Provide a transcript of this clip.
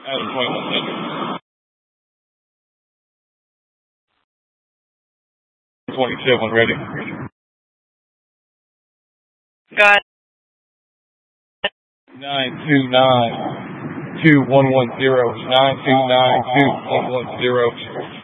Adam 21 seconds. 22 when ready. Got 929-2110. 929-2110.